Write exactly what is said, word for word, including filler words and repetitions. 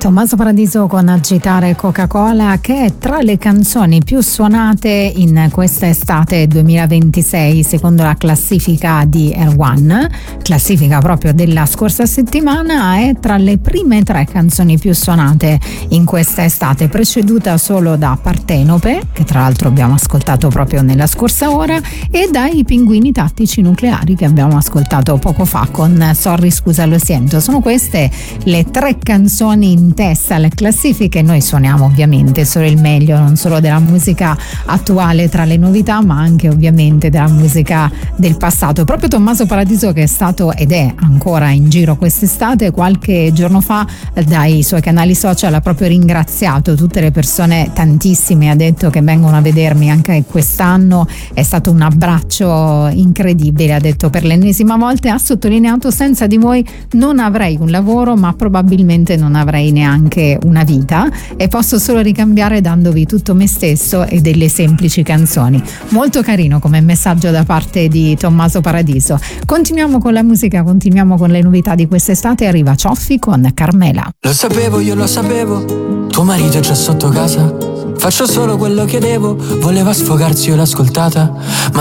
Tommaso Paradiso con Agitare Coca-Cola, che è tra le canzoni più suonate in questa estate duemilaventisei secondo la classifica di Air One, classifica proprio della scorsa settimana. È tra le prime tre canzoni più suonate in questa estate, preceduta solo da Partenope, che tra l'altro abbiamo ascoltato proprio nella scorsa ora, e dai Pinguini Tattici Nucleari, che abbiamo ascoltato poco fa con Sorry scusa lo sento. Sono queste le tre canzoni in testa alle classifiche. Noi suoniamo ovviamente solo il meglio, non solo della musica attuale tra le novità, ma anche ovviamente della musica del passato. Proprio Tommaso Paradiso, che è stato ed è ancora in giro quest'estate, qualche giorno fa dai suoi canali social ha proprio ringraziato tutte le persone, tantissime, ha detto, che vengono a vedermi anche quest'anno. È stato un abbraccio incredibile, ha detto per l'ennesima volta, e ha sottolineato: senza di voi non avrei un lavoro, ma probabilmente non avrei neanche una vita, e posso solo ricambiare dandovi tutto me stesso e delle semplici canzoni. Molto carino come messaggio da parte di Tommaso Paradiso. Continuiamo con la musica, continuiamo con le novità di quest'estate. Arriva Cioffi con Carmela. Lo sapevo, io lo sapevo, tuo marito è già sotto casa, faccio solo quello che devo, voleva sfogarsi, io l'ho ascoltata, ma